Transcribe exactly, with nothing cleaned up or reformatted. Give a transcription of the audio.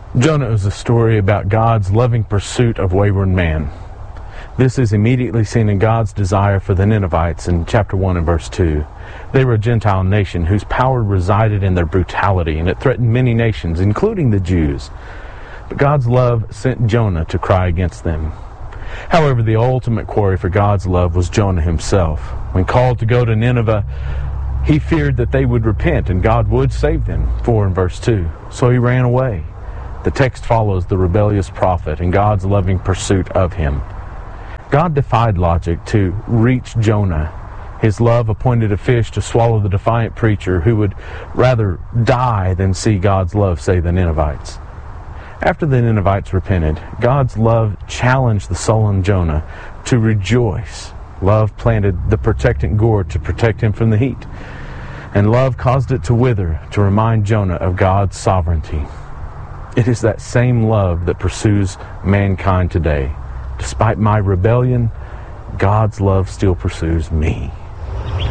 Jonah is a story about God's loving pursuit of wayward man. This is immediately seen in God's desire for the Ninevites in chapter one and verse two. They were a Gentile nation whose power resided in their brutality, and it threatened many nations, including the Jews. But God's love sent Jonah to cry against them. However, the ultimate quarry for God's love was Jonah himself. When called to go to Nineveh, he feared that they would repent and God would save them, four in verse two. So he ran away. The text follows the rebellious prophet and God's loving pursuit of him. God defied logic to reach Jonah. His love appointed a fish to swallow the defiant preacher who would rather die than see God's love save the Ninevites. After the Ninevites repented, God's love challenged the sullen Jonah to rejoice. Love planted the protectant gourd to protect him from the heat. And love caused it to wither to remind Jonah of God's sovereignty. It is that same love that pursues mankind today. Despite my rebellion, God's love still pursues me.